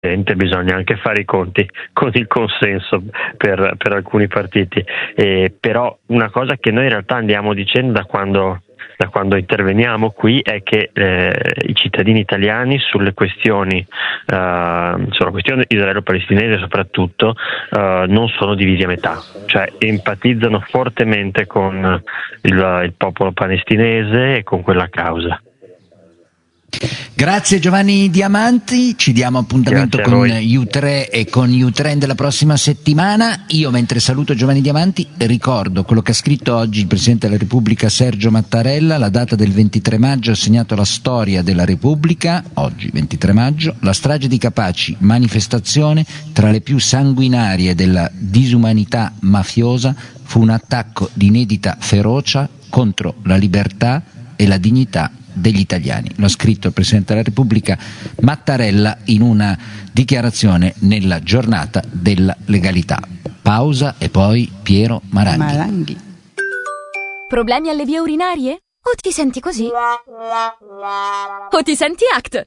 bisogna anche fare i conti con il consenso per alcuni partiti, però una cosa che noi in realtà andiamo dicendo da quando interveniamo qui è che i cittadini italiani sulla questione israelo-palestinese soprattutto non sono divisi a metà, cioè empatizzano fortemente con il popolo palestinese e con quella causa. Grazie Giovanni Diamanti, ci diamo appuntamento con U3 e con U-Trend la prossima settimana. Io, mentre saluto Giovanni Diamanti, ricordo quello che ha scritto oggi il Presidente della Repubblica Sergio Mattarella. La data del 23 maggio ha segnato la storia della Repubblica. Oggi 23 maggio, la strage di Capaci, manifestazione tra le più sanguinarie della disumanità mafiosa, fu un attacco di inedita ferocia contro la libertà e la dignità degli italiani. Lo ha scritto il Presidente della Repubblica Mattarella in una dichiarazione nella giornata della legalità. Pausa e poi Piero Maranghi. Problemi alle vie urinarie? O ti senti così? O ti senti ACT?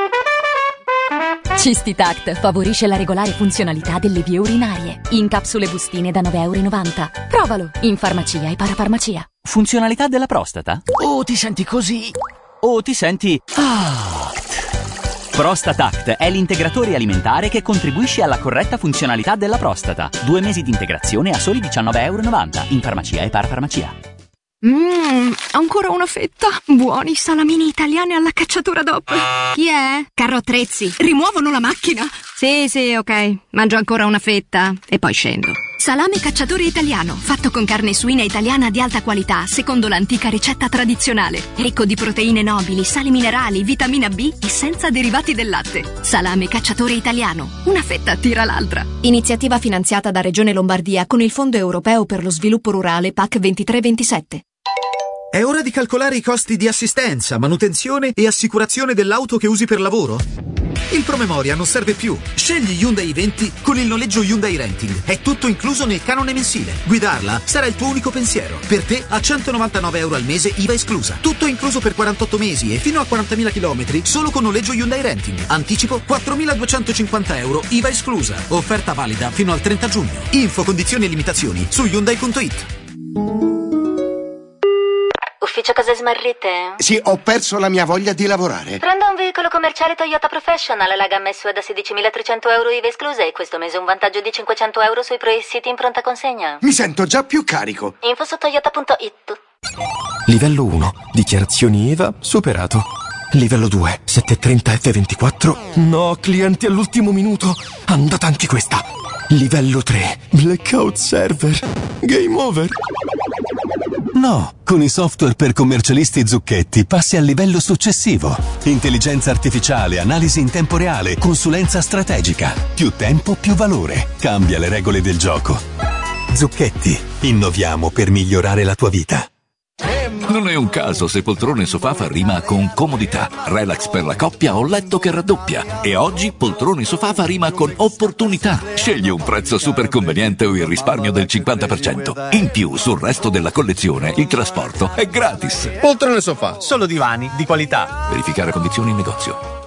Cistitact favorisce la regolare funzionalità delle vie urinarie. In capsule bustine da €9,90. Provalo in farmacia e parafarmacia. Funzionalità della prostata? O ti senti così? O ti senti ACT? ProstataCT è l'integratore alimentare che contribuisce alla corretta funzionalità della prostata. 2 mesi di integrazione a soli €19,90 in farmacia e parafarmacia. Ancora una fetta. Buoni salamini italiani alla cacciatura DOP. Chi è? Carro Attrezzi. Rimuovono la macchina? Sì, ok. Mangio ancora una fetta e poi scendo. Salame cacciatore italiano, fatto con carne suina italiana di alta qualità, secondo l'antica ricetta tradizionale. Ricco di proteine nobili, sali minerali, vitamina B e senza derivati del latte. Salame cacciatore italiano. Una fetta tira l'altra. Iniziativa finanziata da Regione Lombardia con il Fondo Europeo per lo Sviluppo Rurale PAC 23-27. È ora di calcolare i costi di assistenza, manutenzione e assicurazione dell'auto che usi per lavoro? Il promemoria non serve più. Scegli Hyundai i20 con il noleggio Hyundai Renting. È tutto incluso nel canone mensile. Guidarla sarà il tuo unico pensiero. Per te a €199 al mese, IVA esclusa. Tutto incluso per 48 mesi e fino a 40.000 km solo con noleggio Hyundai Renting. Anticipo €4.250, IVA esclusa. Offerta valida fino al 30 giugno. Info, condizioni e limitazioni su Hyundai.it. Ufficio cose smarrite? Sì, ho perso la mia voglia di lavorare. Prenda un veicolo commerciale Toyota Professional, la gamma SUV da €16.300 IVA esclusa e questo mese un vantaggio di €500 sui Pro-City in pronta consegna. Mi sento già più carico. Info su Toyota.it. Livello 1. Dichiarazioni IVA superato. Livello 2. 730 F24. No, clienti all'ultimo minuto. Andata anche questa. Livello 3. Blackout server. Game over. No, con i software per commercialisti Zucchetti passi al livello successivo. Intelligenza artificiale, analisi in tempo reale, consulenza strategica. Più tempo, più valore. Cambia le regole del gioco. Zucchetti, innoviamo per migliorare la tua vita. Non è un caso se poltrone sofà fa rima con comodità, relax per la coppia o letto che raddoppia. E oggi poltrone sofà fa rima con opportunità. Scegli un prezzo super conveniente o il risparmio del 50%. In più, sul resto della collezione, il trasporto è gratis. Poltrone sofà, solo divani di qualità. Verificare condizioni in negozio.